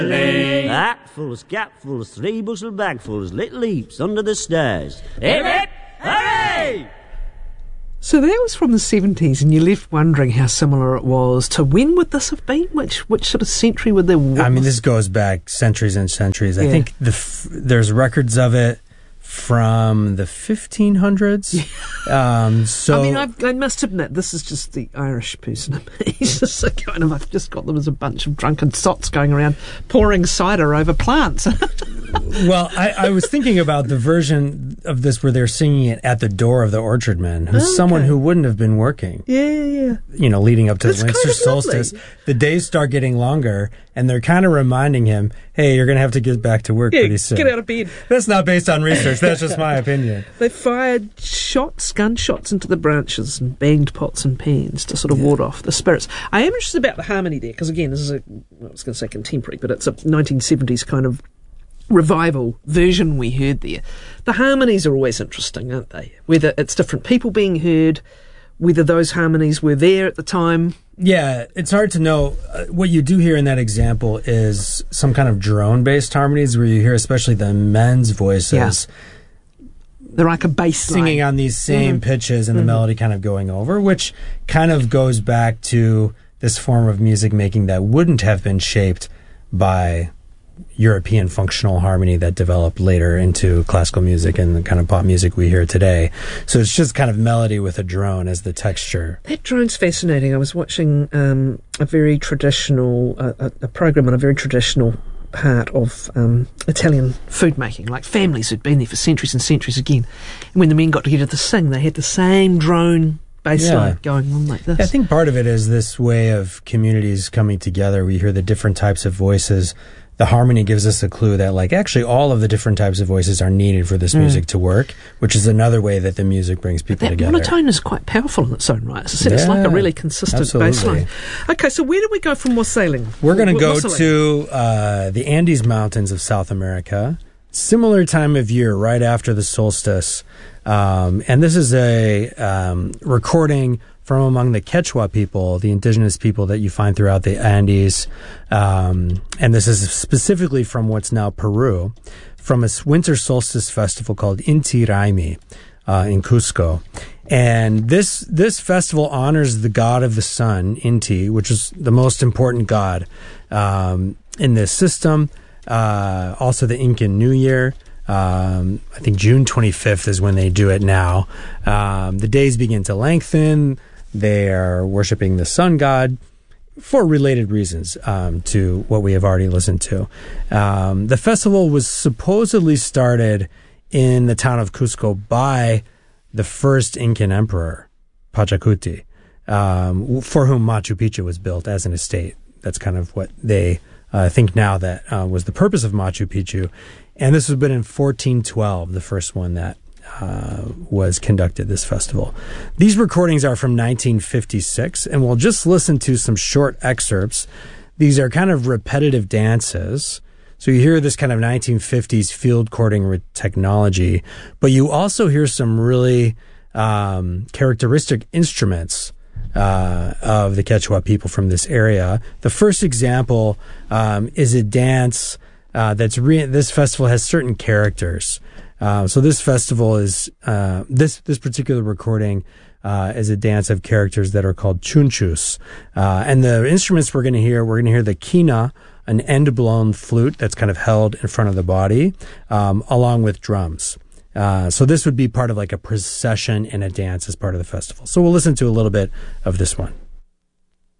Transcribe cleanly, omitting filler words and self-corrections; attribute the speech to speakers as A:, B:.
A: Hatfuls, capfuls, 3 bushel bagfuls, little heaps under the stairs. Hip, hip, hooray!
B: So that was from the 70s, and you're left wondering how similar it was to when would this have been? Which sort of century would there?
C: I mean, this goes back centuries and centuries. I think there's records of it from the 1500s. So
B: I mean, I must admit, this is just the Irish person in me. It's just a kind of, I've just got them as a bunch of drunken sots going around pouring cider over plants.
C: Well, I was thinking about the version of this where they're singing it at the door of the orchardman, who's someone who wouldn't have been working.
B: Yeah.
C: You know, leading up to the winter
B: kind of
C: solstice.
B: lovely.
C: The days start getting longer, and they're kind of reminding him, hey, you're going to have to get back to work pretty soon.
B: Get out of bed.
C: That's not based on research. That's just my opinion.
B: They fired gunshots into the branches and banged pots and pans to sort of ward off the spirits. I am interested about the harmony there, because again, this is I was going to say contemporary, but it's a 1970s kind of revival version we heard there. The harmonies are always interesting, aren't they? Whether it's different people being heard, whether those harmonies were there at the time.
C: Yeah, it's hard to know. What you do hear in that example is some kind of drone-based harmonies where you hear especially the men's voices.
B: Yeah. They're like a bass
C: singing
B: line
C: on these same pitches and the melody kind of going over, which kind of goes back to this form of music making that wouldn't have been shaped by European functional harmony that developed later into classical music and the kind of pop music we hear today. So it's just kind of melody with a drone as the texture.
B: That drone's fascinating. I was watching a very traditional, a program on a very traditional part of Italian food making, like families who'd been there for centuries and centuries again. And when the men got together to sing, they had the same drone bassline going on like this.
C: I think part of it is this way of communities coming together. We hear the different types of voices. The harmony gives us a clue that, like, actually all of the different types of voices are needed for this music to work, which is another way that the music brings people together.
B: That monotone is quite powerful in its own right. As I said, it's like a really consistent bass line. Okay, so where do we go from wassailing?
C: We're going to go to the Andes Mountains of South America. Similar time of year, right after the solstice. And this is a recording from among the Quechua people, the indigenous people that you find throughout the Andes. And this is specifically from what's now Peru, from a winter solstice festival called Inti Raymi in Cusco. And this festival honors the god of the sun, Inti, which is the most important god in this system. Also the Incan New Year. I think June 25th is when they do it now. The days begin to lengthen. They are worshiping the sun god for related reasons to what we have already listened to. The festival was supposedly started in the town of Cusco by the first Incan emperor, Pachacuti, for whom Machu Picchu was built as an estate. That's kind of what they think now that was the purpose of Machu Picchu. And this was been in 1412, the first one that was conducted, this festival. These recordings are from 1956, and we'll just listen to some short excerpts. These are kind of repetitive dances. So you hear this kind of 1950s field courting technology, but you also hear some really characteristic instruments of the Quechua people from this area. The first example is a dance this festival has certain characters. So this festival is this particular recording is a dance of characters that are called chunchus, and the instruments we're going to hear the quina, an end-blown flute that's kind of held in front of the body, along with drums. So this would be part of like a procession and a dance as part of the festival. So we'll listen to a little bit of this one.